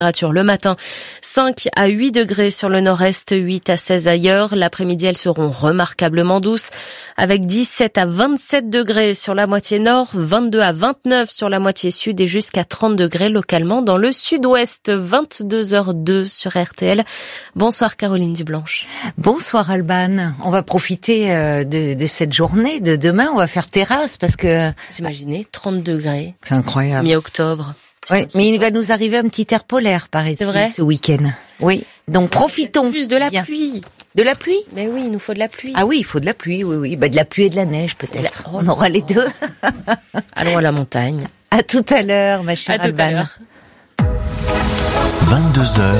Le matin, 5 à 8 degrés sur le nord-est, 8 à 16 ailleurs. L'après-midi, elles seront remarquablement douces, avec 17 à 27 degrés sur la moitié nord, 22 à 29 sur la moitié sud et jusqu'à 30 degrés localement dans le sud-ouest. 22h02 sur RTL. Bonsoir Caroline Dublanche. Bonsoir Alban. On va profiter de cette journée de demain. On va faire terrasse parce que... Vous imaginez, 30 degrés. C'est incroyable. Mi-octobre. Oui, mais il va nous arriver un petit air polaire, paraît-il, ce week-end. Oui, donc profitons. Plus de la pluie. De la pluie ? Mais oui, il nous faut de la pluie. Ah oui, il faut de la pluie, oui. Bah, de la pluie et de la neige, peut-être. On aura les deux. Allons à la montagne. À tout à l'heure, ma chère Alban. 22h.